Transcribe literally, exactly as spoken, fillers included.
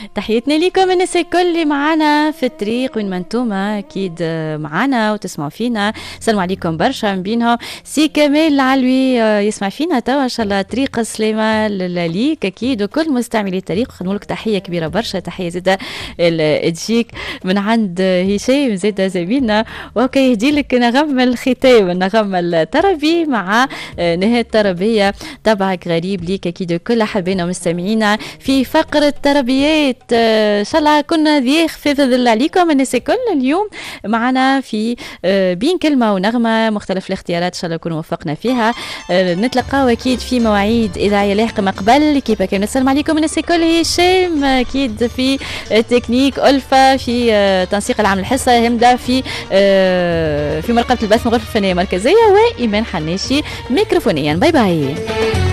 تحياتنا لكم الناس الكل اللي معنا في الطريق وين ما انتوما اكيد معنا وتسمعوا فينا. سلام عليكم برشا من بينهم سي كمال العلوي يسمع فينا توا ان شاء الله. طريق السلامه ليك اكيد وكل مستعملي الطريق. خدموا لك تحيه كبيره برشا. تحيه زاده تجيك من عند هشام زاده زميلنا وكي يهدي لك نغم الختام النغم الطربي مع نهايه الطربيه. طبعك غريب ليك اكيد كل احبائنا ومستمعينا في فقره تربيات. ان شاء الله كنا ضياف في ظل عليكم الناس الكل اليوم معنا في بين كلمه ونغمه مختلف الاختيارات. ان شاء الله نكون وفقنا فيها. نتلقاو اكيد في مواعيد اذاعيه لاحقه من قبل. كيف كان نسلم عليكم الناس الكل. هشام اكيد في تكنيك، ألفة في تنسيق العام الحصه، همده في في مرقبه البث من غرفه الفنيه المركزيه، وايمان حناشي ميكروفونيا. باي باي.